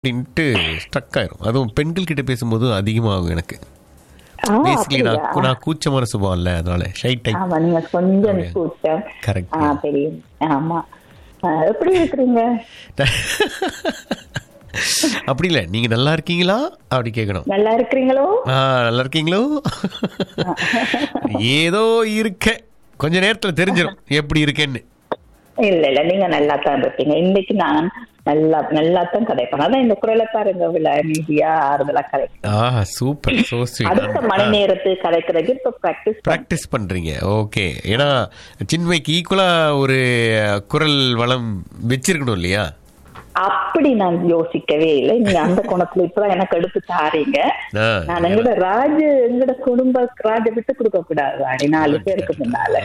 அப்படின்ட்டு ஸ்ட்ரக் ஆயிரும். அதுவும் பெண்கள் கிட்ட பேசும்போது அதிகமாகும் எனக்கு. பேசிக்கலி நான் கூச்சமான சுபாவம் இல்ல, அதனால ஷை டைப். ஆமா, நீங்க கொஞ்சம் கூச்சம். கரெக்ட். தெரியும். ஆமா, எப்படி இருக்கிறீங்க? அப்படி இல்ல, நீங்க நல்லா இருக்கீங்களா அப்படி கேட்கணும். நல்லா இருக்கிறீங்களோ? நல்லா இருக்கீங்களோ? ஏதோ இருக்க கொஞ்ச நேரத்துல தெரிஞ்சிடும் எப்படி இருக்கேன்னு. இல்ல இல்ல, நீங்க நல்லா தான் இருப்பீங்க. இன்னைக்கு நான் நல்லா தான் கதைப்பேன். அதான் இந்த குரலை பாருங்க, மீடியா ஆறுதலா கதைப்பேன். Super, so sweet. அடுத்த மணி நேரத்துக்கு கதைக்கிறதுக்கு இப்ப பிராக்டிஸ் பண்றீங்க. ஓகே. ஏன்னா சின்மைக்கு ஈக்குவலா ஒரு குரல் வளம் வச்சிருக்கணும் இல்லையா? அப்படி நான் யோசிக்கவே இல்லை. நீங்க அந்த கோணத்துல இப்பதான் எனக்கு எடுத்து தாரீங்க. நான் எங்கட குடும்ப ராஜ விட்டு கொடுக்க கூடாது. 4 பேருக்கு முன்னால.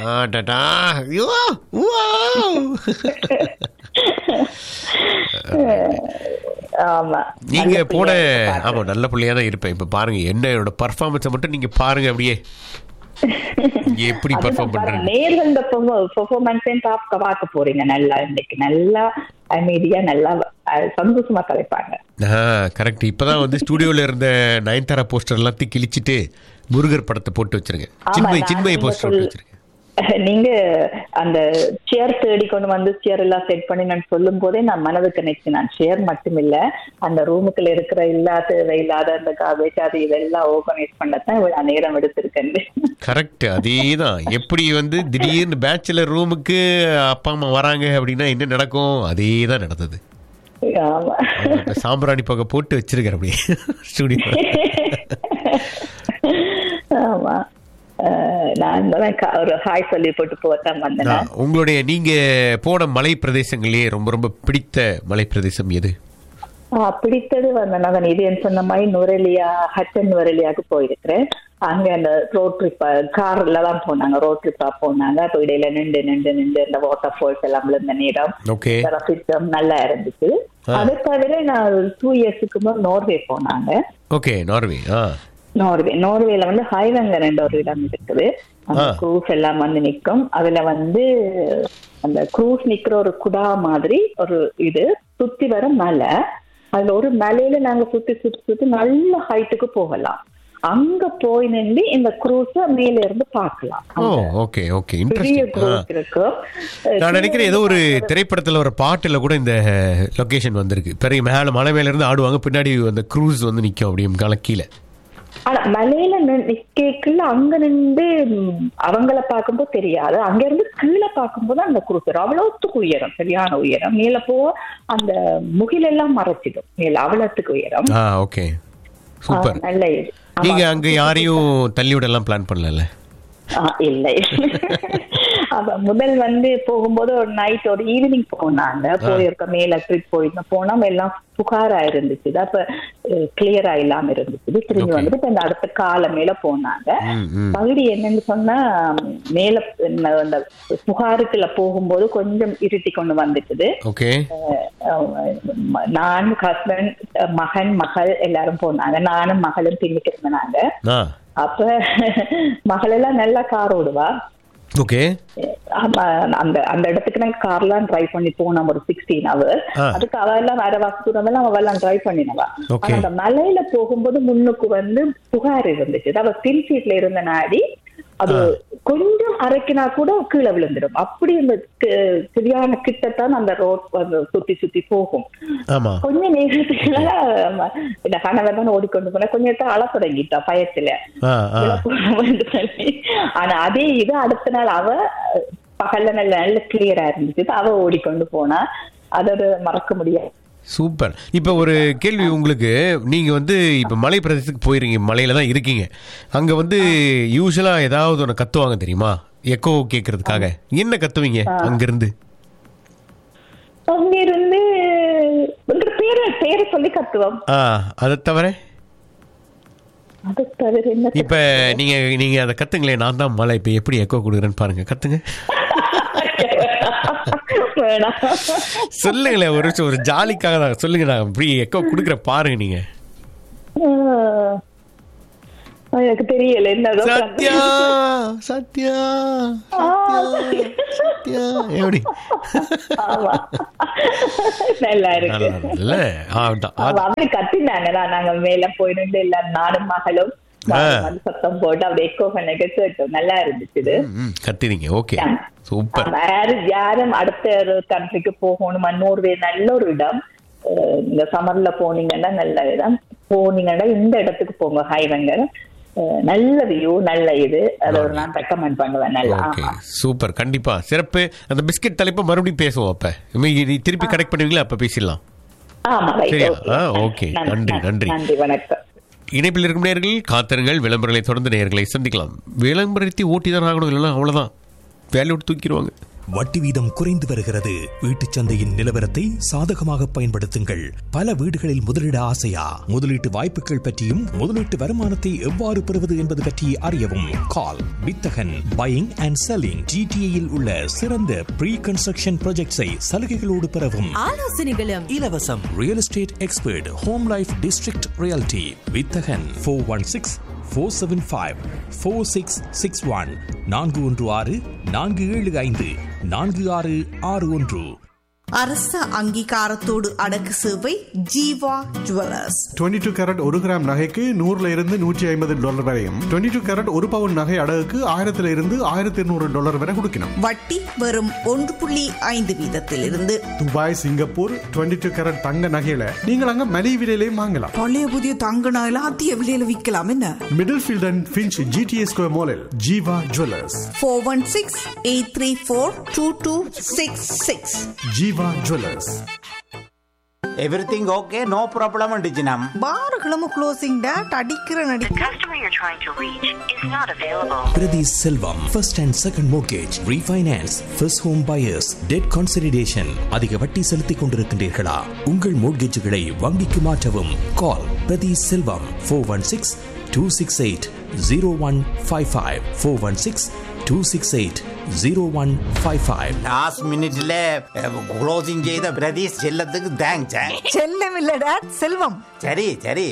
ஆமா, நீங்க போட ஆமா நல்ல பிள்ளையா தான் இருப்பேன். இப்ப பாருங்க என்னோட பர்ஃபார்மன்ஸை மட்டும் நீங்க பாருங்க, அப்படியே எப்படி பெர்ஃபார்ம் பண்றீங்க. நேர்ல பெர்ஃபார்மன்ஸையும் பார்க்க போறீங்க. நல்லா இன்னைக்கு நல்லா அமைதியா நல்லா சந்தோஷமா கலைப்பாங்க. கரெக்ட். இப்பதான் வந்து ஸ்டுடியோல இருந்த நயன்தாரா போஸ்டர் எல்லாத்தையும் கிழிச்சிட்டு முருகர் படத்தை போட்டு வச்சிருங்க. சின்மய் போஸ்டர் போட்டு வச்சிருங்க. நீங்க அந்த சேர் தேடி கொண்டு வந்து சேர் எல்லாம் செட் பண்ணி நான் சொல்லும் போதே நான் மனதுக்கு நினைச்சு, நான் சேர் மட்டும் இல்ல அந்த ரூமுக்குள்ள இருக்கிற இல்லாத அந்த கார்பேஜ் அது இதெல்லாம் ஆர்கனைஸ் பண்ணத்தான் இவ்வளவு நேரம் எடுத்திருக்கேன். கரெக்ட். அதேதான். எப்படி வந்து திடீர்னு பேச்சுலர் ரூமுக்கு அப்பா அம்மா வராங்க அப்படின்னா என்ன நடக்கும், அதேதான் நடந்தது. சாம்பிராணி பக்கம் போட்டு வச்சிருக்கேன் அப்படியே ஸ்டுடியோ. ஆமா, நான் ஒரு ஹாய் சொல்லி போட்டு போதான் வந்தேன். உங்களுடைய நீங்க போன மலை பிரதேசங்களே ரொம்ப ரொம்ப பிடித்த மலை பிரதேசம் எது? பிடித்தது நான் இது சொன்ன மாதிரி நுரலியா, ஹட்டன் நுரலியாவுக்கு போயிருக்கிறேன். அங்க அந்த ரோட் ட்ரிப் கார்ல தான் போனாங்க, ரோட் ட்ரிப்பா போனாங்க. அப்ப இடையில நின்று இந்த வாட்டர் ஃபால்ஸ் எல்லாம் விழுந்த நேரம் நல்லா இருந்துச்சு. அதை தவிர நான் 2 இயர்ஸுக்கு முன்னாடி நார்வே போனாங்க. ஓகே, நார்வேல வந்து ஹைவங்கன் ஒரு இடம் இருக்குது. அந்த க்ரூஸ் எல்லாம் வந்து நிக்கும். அதுல வந்து அந்த க்ரூஸ் நிக்கிற ஒரு குடா மாதிரி ஒரு இது சுத்தி வர மலை. அதுல ஒரு மலையில நாங்க சுத்தி நல்ல ஹைட்டுக்கு போகலாம். அங்க போய் நின்று இந்த க்ரூஸ மேல இருந்து பாக்கலாம். நான் நினைக்கிறேன் ஏதோ ஒரு திரைப்படத்துல ஒரு பாட்டுல கூட இந்த லொகேஷன் வந்திருக்கு. பெரிய மேல மலை மேல இருந்து ஆடுவாங்க, பின்னாடி அந்த க்ரூஸ் வந்து நிக்கும் அப்படியே கீழே. ஆனா மலையில நிக்கல அங்க நின்று அவங்கள பார்க்கும்போது தெரியாது. அங்க இருந்து கீழே பார்க்கும்போது அந்த குரூசர் அவ்வளவுத்துக்கு உயரம், சரியான உயரம். மேல போ அந்த முகிலெல்லாம் மறைச்சிடும். மேல அவ்வளவுத்துக்கு உயரம். Okay, super. நல்ல இது. நீங்க அங்க யாரையும் தள்ளிவிட எல்லாம் பிளான் பண்ணல? இல்லை. முதல் வந்து போகும்போது ஒரு நைட் ஒரு ஈவினிங் போனாங்க. போயிருக்க மேல ட்ரிப் போயிருந்தோம். போனா எல்லாம் புகாரா இருந்துச்சு, அப்ப கிளியரா இல்லாம இருந்துச்சு. திரும்பி வந்துட்டு இப்ப இந்த அடுத்த கால மேல போனாங்க. பகுதி என்னன்னு சொன்னா மேல அந்த புகாருக்குள்ள போகும்போது கொஞ்சம் இருட்டி கொண்டு வந்துட்டுது. நான் ஹஸ்பண்ட் மகள் எல்லாரும் போனாங்க. நானும் மகளும் பின்னிட்டு இருந்தாங்க. அப்ப மகளெல்லாம் நல்லா கார் ஓடுவா. அந்த இடத்துக்கு நாங்க கார்லாம் டிரைவ் பண்ணி போனோம் ஒரு 16 hours. அதுக்கு அவெல்லாம் வேற வாக்குறதெல்லாம் அவெல்லாம் டிரைவ் பண்ணினவா. அந்த மலையில போகும்போது முன்னுக்கு வந்து புகார் இருந்துச்சு. அவ பின் சீட்ல இருந்த நாடி அது கொஞ்சம் அரைக்கினா கூட கீழே விழுந்துடும். அப்படி இந்த சரியான கிட்டத்தான் அந்த ரோட் சுத்தி போகும். கொஞ்ச நேரத்துக்குள்ள இந்த கணவர் தான் ஓடிக்கொண்டு போன கொஞ்ச நேரத்தை அழ தொடங்கிட்டா பயத்துல. ஆனா அதே இது அடுத்த நாள் அவ பகல்ல நல்ல கிளியரா இருந்துச்சு. அவ ஓடிக்கொண்டு போனா அதோட மறக்க முடியாது. சூப்பர். இப்ப ஒரு கேள்வி உங்களுக்கு. நீங்க வந்து இப்ப மலை பிரதேசத்துக்கு போயிருக்கீங்க, மலையில தான் இருக்கீங்க. அங்க வந்து யூசுவலா ஏதாவது ஒன்று கத்துவாங்க தெரியுமா, எக்கோ கேட்கறதுக்காக? என்ன கத்துவீங்க அங்கிருந்து? அங்கிருந்து பேரை சொல்லி கத்துவோம். அதை தவிர இப்ப நீங்க அதை கத்துங்களே. நான் தான் மலை, இப்ப எப்படி எக்கோ கொடுக்குறேன்னு பாருங்க, கத்துங்க. சொல்லுங்களேன், ஒரு ஜாலிக்காக தான் சொல்லுங்க. நான் இப்படி எக்கோ குடுக்குற பாருங்க. நீங்க எனக்கு தெரியல என்னதோ சத்யா சத்யா சத்யா எப்படி ஆமா நல்லா இருக்கு இல்ல அப்படி கத்தினாங்க நாங்க மேல போயிருந்து எல்லாரும் நானும் மகளும் சத்தம் போட்டு அப்படியே எக்கோ பண்ண கேட்டோம். நல்லா இருந்துச்சு. கத்தினீங்க. Okay super. யாரும் அடுத்த கண்ட்ரிக்கு போகணும். நோர்வே நல்ல ஒரு இடம். இந்த சம்மர்ல போனீங்கன்னா நல்ல இடம். போனீங்கன்னா இந்த இடத்துக்கு போங்க. ஹைவங்க நல்ல வியூ, நல்ல இது. அதை ஒரு நான் ரெக்கமெண்ட் பண்ணுவேன். நல்லா சூப்பர். கண்டிப்பா சிறப்பு. அந்த பிஸ்கட் தலைப்பை மறுபடியும் பேசுவோம். அப்ப திருப்பி கனெக்ட் பண்ணுவீங்களா? அப்ப பேசிடலாம். ஆமா ஓகே. நன்றி நன்றி. நன்றி, வணக்கம். இணைப்பில் இருக்கும் நேயர்கள் காத்திருங்கள். விளம்பரங்களை தொடர்ந்து நேயர்களை சந்திக்கலாம். விளம்பரத்தை ஓட்டிதான் ஆகணும், இல்லைன்னா அவ்வளவுதான், வேலையோடு தூக்கிடுவாங்க. வட்டி வீதம் குறைந்து வருகிறது. வீட்டுச் சந்தையின் நிலவரத்தை சாதகமாக பயன்படுத்துங்கள். பல வீடுகளில் முதலீடு ஆசையா? முதலீட்டு வாய்ப்புகள் பற்றியும் முதலீட்டு வருமானத்தை எவ்வாறு பெறுவது என்பது பற்றி அறியவும் கால் வித்தகன் பையிங் அண்ட் செல்லிங். ஜிடிஏயில் உள்ள சிறந்த ப்ரீ கன்ஸ்ட்ரக்ஷன் ப்ராஜெக்ட்ஸை சலுகைகளோடு பெறவும் ஆலோசனைகளும் இலவசம். Real estate expert home life district reality வித்தகன் 416-475-4661 416-475-4661. அரச அங்கீகாரத்தோடு அடக்கு சேவை ஜீவா ஜுவல்லர்ஸ். 22 கேரட் 1 கிராம் நகைக்கு $100 வரையும், 22 கேரட் 1 பவுன் நகை அடகுக்கு $1,000 வரை கொடுக்கணும். வட்டி வெறும் 1.5 வீதத்திலிருந்து. துபாய், சிங்கப்பூர் 22 கேரட் தங்க நகையில நீங்கள் அங்க மலிவு விலையிலையும் வாங்கலாம். பழைய புதிய தங்க நகையில அதிக விலையில விற்கலாம். என்ன middle field and Finch GTA square மாலில் Jeeva jewellers. 416-834-2266. Jeeva jewellers. Everything okay, no problem டிஜினம். பாருகளும் closing date அடிக்கிற நடி. The customer you're trying to reach is not available. Priti Selvam, first and second mortgage, refinance, first home buyers, debt consolidation. அதிக வட்டி செலுத்திக் கொண்டிருக்கின்றீர்களா? உங்கள் மோட்கேஜ்களை வங்கிக்கு மாற்றவும். கால் பிரதி செல்வம் 416-268-0155 416-268-0155. லாஸ்ட் மினிட்ல க்ளோசிங் செய்த பிரதீஷ் செல்லத்துக்கு தேங்க்ஸ். செல்லம் இல்ல டேட், செல்வம். சரி சரி.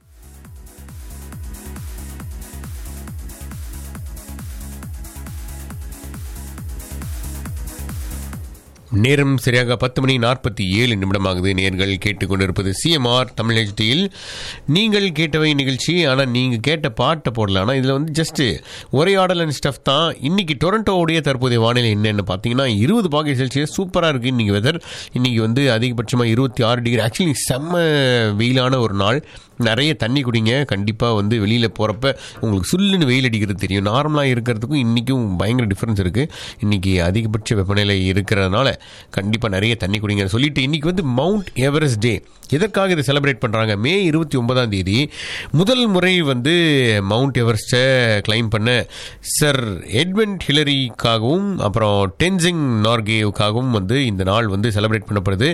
நேரம் சரியாக 10:47 ஆகுது. நேர்கள் கேட்டுக்கொண்டிருப்பது சிஎம்ஆர் தமிழ் HDயில் நீங்கள் கேட்டவை நிகழ்ச்சி. ஆனால் நீங்கள் கேட்ட பாட்டை போடல. ஆனால் இதில் வந்து ஜஸ்ட்டு உரையாடல் அண்ட் ஸ்டஃப் தான். இன்றைக்கி டொரண்டோவுடைய தற்போதைய வானிலை என்னென்னு பார்த்தீங்கன்னா 20°C சூப்பராக இருக்குது இன்றைக்கி வெதர். இன்றைக்கி வந்து அதிகபட்சமாக 26 டிகிரி. ஆக்சுவலி செம்ம வெயிலான ஒரு நாள். நிறைய தண்ணி குடிங்க. கண்டிப்பாக வந்து வெளியில் போகிறப்ப உங்களுக்கு சுல்லுன்னு வெயில் அடிக்கிறது தெரியும். நார்மலாக இருக்கிறதுக்கும் இன்றைக்கும் பயங்கர டிஃப்ரென்ஸ் இருக்குது. இன்றைக்கி அதிகபட்ச வெப்பநிலை இருக்கிறதுனால கண்டிப்பாக நிறைய தண்ணி குடிங்க சொல்லிட்டு இன்றைக்கி வந்து மவுண்ட் எவரெஸ்ட் டே. எதற்காக இதை செலிப்ரேட் பண்ணுறாங்க? மே 29 முதல் முறை வந்து மவுண்ட் எவரெஸ்ட்டை கிளைம் பண்ண சர் எட்மண்ட் ஹிலரிக்காகவும் அப்புறம் டென்சிங் நார்கேவுக்காகவும் வந்து இந்த நாள் வந்து செலிப்ரேட் பண்ணப்படுது.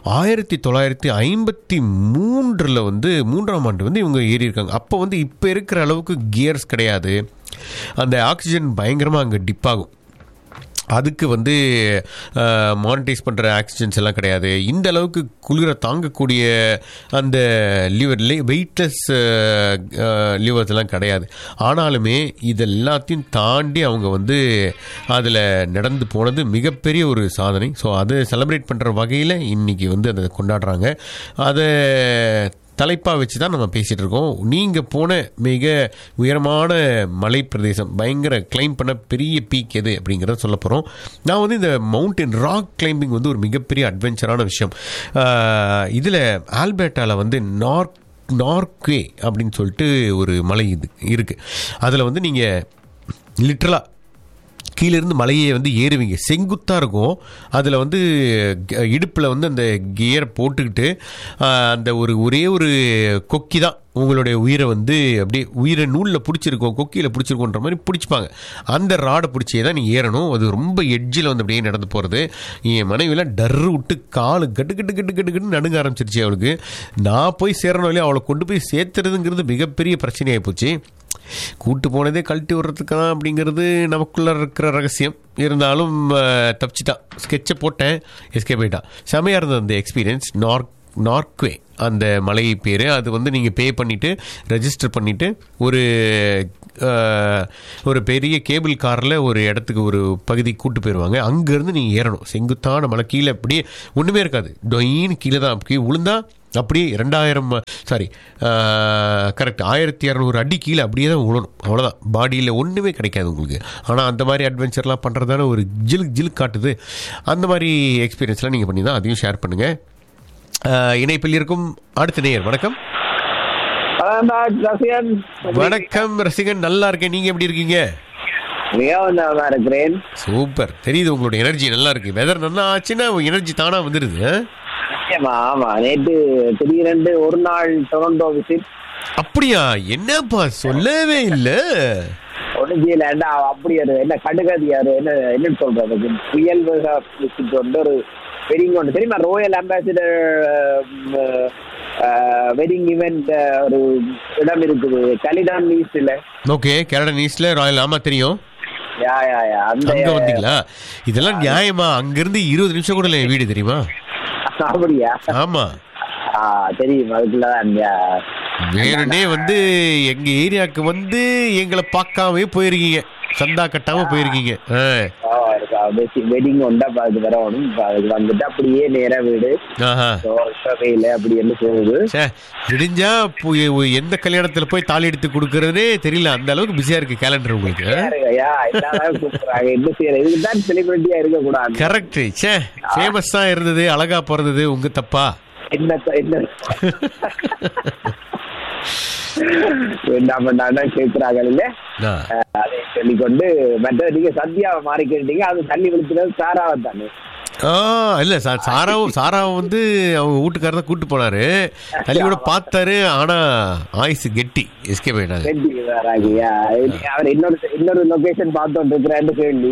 1953 வந்து 3ஆம் ஆண்டு வந்து இவங்க ஏறி இருக்காங்க. அப்போ வந்து இப்போ இருக்கிற அளவுக்கு கியர்ஸ் கிடையாது. அந்த ஆக்சிஜன் பயங்கரமாக அங்கே டிப் ஆகும். அதுக்கு வந்து மானிட்டைஸ் பண்ணுற ஆக்சிஜன்ஸ் எல்லாம் கிடையாது. இந்த அளவுக்கு குளிரை தாங்கக்கூடிய அந்த வெயிட்லெஸ் லிவர்ஸ் எல்லாம் கிடையாது. ஆனாலுமே இது எல்லாத்தையும் தாண்டி அவங்க வந்து அதில் நடந்து போனது மிகப்பெரிய ஒரு சாதனை. ஸோ அதை செலிப்ரேட் பண்ணுற வகையில் இன்றைக்கி வந்து அதை கொண்டாடுறாங்க. அதை தலைப்பாக வச்சு தான் நம்ம பேசிகிட்டு இருக்கோம். நீங்கள் போன மிக உயரமான மலை பிரதேசம், பயங்கர கிளைம் பண்ண பெரிய பீக் எது அப்படிங்கிறத சொல்ல போகிறோம். நான் வந்து இந்த மவுண்டன் ராக் கிளைம்பிங் வந்து ஒரு மிகப்பெரிய அட்வென்ச்சரான விஷயம். இதில் ஆல்பர்ட்டாவில் வந்து நார்க்வே அப்படின்னு சொல்லிட்டு ஒரு மலை இது இருக்குது. அதில் வந்து நீங்கள் லிட்ரலாக கீழேருந்து மலையை வந்து ஏறுவீங்க. செங்குத்தாக இருக்கும். அதில் வந்து இடுப்பில் வந்து அந்த கியரை போட்டுக்கிட்டு அந்த ஒரே ஒரு கொக்கி தான் உங்களுடைய உயிரை வந்து அப்படியே உயிரை நூலில் பிடிச்சிருக்கோம், கொக்கியில் பிடிச்சிருக்கோன்ற மாதிரி பிடிச்சிப்பாங்க. அந்த ராடை பிடிச்சே தான் நீ ஏறணும். அது ரொம்ப எட்ஜில் வந்து அப்படியே நடந்து போகிறது. என் மனைவிலாம் டர்ரு விட்டு காலு கட்டு நடுங்க ஆரம்பிச்சிருச்சு அவளுக்கு. நான் போய் சேரணும் இல்லையா, அவளை கொண்டு போய் சேர்த்துறதுங்கிறது மிகப்பெரிய பிரச்சனையாகி போச்சு. கூட்டு போனதே கழட்டி விடுறதுக்கு தான் அப்படிங்கிறது நமக்குள்ளே இருக்கிற ரகசியம். இருந்தாலும் தப்பிச்சிட்டான். ஸ்கெட்சை போட்டேன், எஸ்கேப் ஆகிட்டான். செமையாக இருந்தது அந்த எக்ஸ்பீரியன்ஸ். நார்க்வே அந்த மலை பேர். அது வந்து நீங்கள் பே பண்ணிவிட்டு ரெஜிஸ்டர் பண்ணிவிட்டு ஒரு பெரிய கேபிள் காரில் ஒரு இடத்துக்கு ஒரு பகுதி கூட்டு போயிடுவாங்க. அங்கேருந்து நீங்கள் ஏறணும். செங்குத்தான மலை, கீழே அப்படியே ஒன்றுமே இருக்காது, டொயின்னு கீழே தான் விழுந்தா அப்படியே 1200 அடி கீழே அப்படியே தான் விழணும். அவ்வளோதான், பாடியில் ஒன்றுமே கிடைக்காது உங்களுக்கு. ஆனால் அந்த மாதிரி அட்வென்ச்சர்லாம் பண்ணுறதான ஒரு ஜிலுக்கு காட்டுது. அந்த மாதிரி எக்ஸ்பீரியன்ஸ்லாம் நீங்கள் பண்ணி தான் அதையும் ஷேர் பண்ணுங்கள். இணைப்பில் இருக்கும் அடுத்த நேயர். வணக்கம். வணக்கம் ரசிகன், நல்லா இருக்கேன். நீங்க எப்படி இருக்கீங்க? இருக்கிறேன். சூப்பர். தெரியுது உங்களோட எனர்ஜி நல்லா இருக்கு. வெதர் நல்லா ஆச்சுன்னா எனர்ஜி தானா வந்துருது. ஆமா, நேற்று திடீரென்று ஒரு நாள் டொரண்டோ விசிட். அப்படியா? என்னப்பா சொல்லவே இல்ல. ஒன்றும் அப்படி ஒரு என்ன கடுகதியாரு என்ன சொல்றது, புயல் விசிட் வந்து ஒரு வெட்டிங் ஒன்று தெரியுமா, ரோயல் அம்பாசிடர் வெட்டிங் ஈவென்ட் ஒரு இடம் இருக்குது கலிடான் ஈஸ்ட்ல. Okay, கலிடான் ஈஸ்ட்ல Royal. ஆமா தெரியும். அங்க வந்தீங்களா? இதெல்லாம் நியாயமா? அங்கிருந்து 20 நிமிஷம் கூட வீடு தெரியுமா? அப்படியா? ஆமா தெரியும். அதுக்குள்ளதான் வேணுனே வந்து எங்க ஏரியாவுக்கு வந்து எங்களை பார்க்காம போயிருக்கீங்க, சந்தா கட்டாம போயிருக்கீங்க. வெட்டிங் ஒண்டா பாத்து வரணும், அதுக்கு வந்துட்டு அப்படியே நேரா வீடு அப்படி என்ன போகுது. விடிஞ்சா எந்த கல்யாணத்துல போய் தாலி எடுத்து கொடுக்கறதே தெரியல, அந்த அளவுக்கு பிஸியா இருக்கு கேலண்டர் உங்களுக்கு. என்ன செய்யற, இதுதான் செலிபிரிட்டியா இருக்க கூடாது. கரெக்ட். ஃபேமஸா இருந்தது, அழகா பிறந்தது, உங்க தப்பா? என்ன கேட்கிறாங்க இல்ல, அதை சொல்லிக்கொண்டு மற்ற நீங்க சத்யாவை மாறி கேட்டீங்க, அது தண்ணி விழுத்துறது சாராவை தானே. இல்ல சாராவும் வந்து அவங்க வீட்டுக்காரர் தான் கூட்டு போனாரு, தள்ளி கூட பார்த்தாரு. ஆனா ஆயுசு கெட்டி எஸ்கேப் ஆயிட்டாங்க. அவர் இன்னொரு லொகேஷன் பார்த்தோம் இருக்கிறான்னு கேள்வி.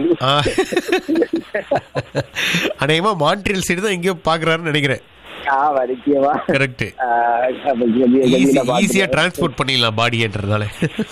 அநேகமா மான்ட்ரியல் சைடு தான் எங்கேயோ பாக்குறாருன்னு நினைக்கிறேன். கரெக்ட். ஈஸியா டிரான்ஸ்போர்ட் பண்ணிடலாம் பாடின்றதால.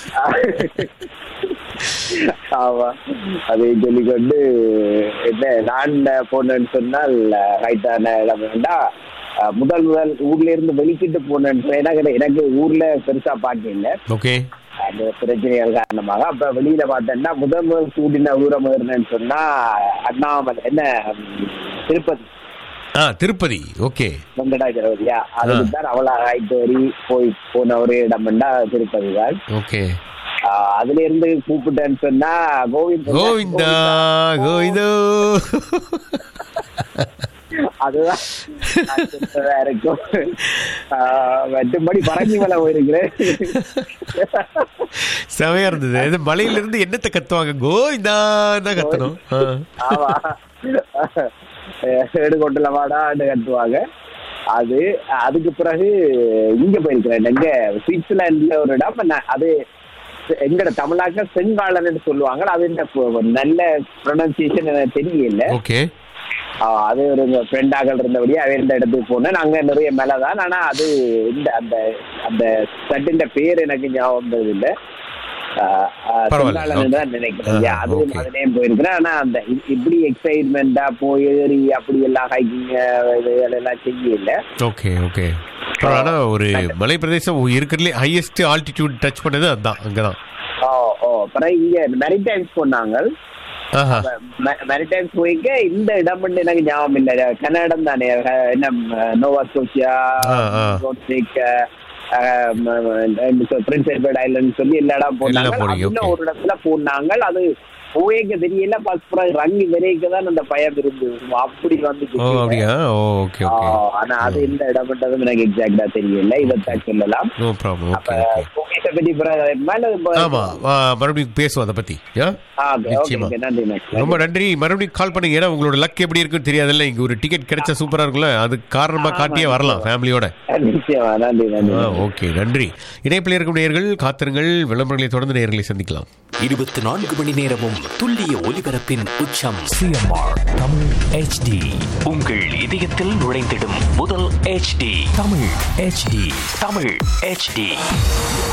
ஆமா, அதை சொல்லிக்கொண்டு என்ன நான் போனேன்னு சொன்னால் ரைட்டான இடம் வேண்டா. முதல் ஊர்ல இருந்து வெளிக்கிட்டு போனேன்னு எனக்கு ஊர்ல பெருசா பாட்டு இல்லை. ஓகே, அந்த பிரச்சனைகள் காரணமாக அப்ப வெளியில பார்த்தேன்னா முதல் கூட்டின ஊரம் ஏறினேன்னு சொன்னா அண்ணாமலை என்ன திருப்பதி. திருப்பதி. ஓகே, வெங்கடாச்சலபதியா, அதுக்குதான் அவ்வளோ ஹைட் வரி போன ஒரு இடம்னா திருப்பதி தான். ஓகே, அதுல இருந்து கூப்பிட்டேன்னு சொன்னா கோவிந்தா கோவிந்தோ, அதுதான் இருக்கும். மற்றபடி பரங்கி மலை போயிருக்கிறேன், செமையா இருந்தது. மலையில இருந்து என்னத்தை கத்துவாங்க, கோவிந்தா தான் கத்தணும். ஆமா, ஏடு கொண்டுல வாடான்னு கட்டுவாங்க. அதுக்கு பிறகு இங்க போயிருக்கிறேன், எங்க சுவிட்சர்லாந்துல ஒரு இடம். அது எங்கட தமிழாக்க செங்காலன்னு சொல்லுவாங்க, அது நல்ல ப்ரொனன்சியேஷன் எனக்கு தெரியல. அது ஒரு ஃப்ரெண்டாக இருந்தபடி அவன் இடத்துக்கு போனேன். அங்க நிறைய மேல தான், ஆனா அது இந்த அந்த அந்த சட்டின் பேர் எனக்கு ஞாபகம் இல்லை. நினைக்கிறேன் அதுலயே போயிருக்கிறேன். ஆனா அந்த இப்படி எக்ஸைட்மெண்டா போய் அப்படி எல்லாம் ஹைக்கிங் எல்லாம் செய்யல. Okay okay. ஆனா ஒரு மலை பிரதேசம் இருக்கிறதுல ஹையஸ்ட் ஆல்டிடியூட் டச் பண்ணது அதுதான், அங்கதான். அப்புறம் இங்க மெரிடைம்ஸ் போனாங்க. மெரிடைம்ஸ் போய்க்க இந்த இடம் எனக்கு ஞாபகம் இல்லை, கன்னடம் தானே, என்ன Noah Scotia, Prince Edward Island சொல்லி எல்லா இடம் போனாங்க. ஒரு இடத்துல போனாங்க, அது போய்க்க தெரியல. ரங்கி விரைக்கதான் அந்த பயம் இருந்தது, அப்படி வந்து. ஆனா அது இந்த இடம்ன்றதும் எனக்கு எக்ஸாக்டா தெரியல, இதைத்தான் சொல்லலாம். மறுபடியும் பேசுவோம் அதை பத்தி. ரொம்ப நன்றி. மறுபடியும் கால் பண்ணுங்க, ஏன்னா உங்களோட லக் எப்படி இருக்குன்னு தெரியாதுல்ல. இங்க ஒரு டிக்கெட் கிடைச்சா சூப்பரா இருக்குல்ல, அது காரணமா காட்டியே வரலாம் ஃபேமிலியோட. ஓகே, நன்றி. இணைப்பில் இருக்கும் நேயர்கள் காத்திருங்கள், விளம்பரங்களை தொடர்ந்து நேயர்களை சந்திக்கலாம். 24 மணி நேரமும் துல்லிய ஒலிபரப்பின் உச்சம் சிஎம்ஆர் தமிழ் HD. உங்கள் இதயத்தில் நுழைந்திடும் முதல் HD தமிழ் HD.